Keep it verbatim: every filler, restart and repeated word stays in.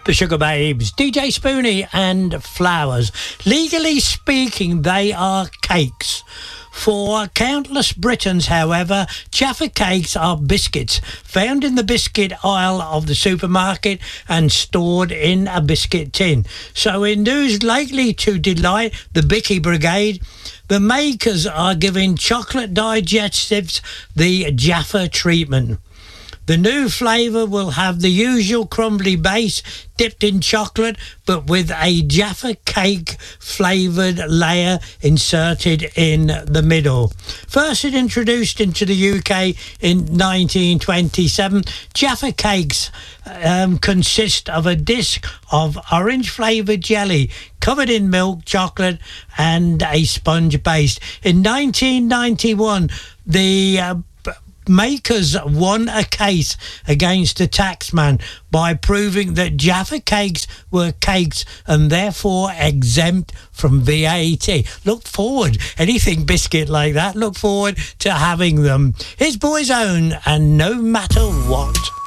the Sugar Babes, D J Spoonie and Flowers. Legally speaking, they are cakes. For countless Britons, however, Jaffa cakes are biscuits found in the biscuit aisle of the supermarket and stored in a biscuit tin. So in news likely to delight the Bicky Brigade, the makers are giving chocolate digestives the Jaffa treatment. The new flavour will have the usual crumbly base dipped in chocolate, but with a Jaffa cake flavoured layer inserted in the middle. First introduced into the U K in nineteen twenty-seven, Jaffa cakes um, consist of a disc of orange flavoured jelly covered in milk chocolate and a sponge base. In nineteen ninety-one, the uh, makers won a case against the taxman by proving that Jaffa cakes were cakes and therefore exempt from V A T. Look forward, anything biscuit like that, look forward to having them. It's Boyzone and No Matter What.